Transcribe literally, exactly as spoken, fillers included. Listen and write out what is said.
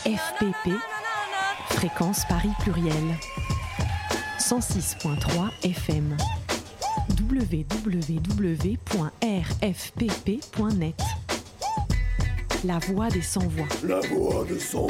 F P P, Fréquence Paris Pluriel, cent six virgule trois F M, w w w point r f p p point net. La voix des sans-voix. La voix des sans-voix.